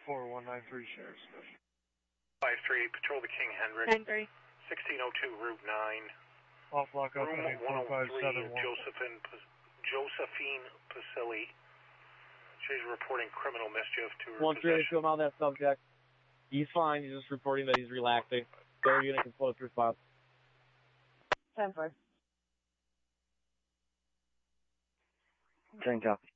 4193 Sheriff Smith. 53, patrol the King Hendrick. 10-3. 1602 Route 9. Off lock up Room heading 103, 4571. Josephine Pasili. She's reporting criminal mischief to her 1-3, possession. film out that subject. He's fine, he's just reporting that he's relaxing. Third unit can close response. 10-4. 10 copy.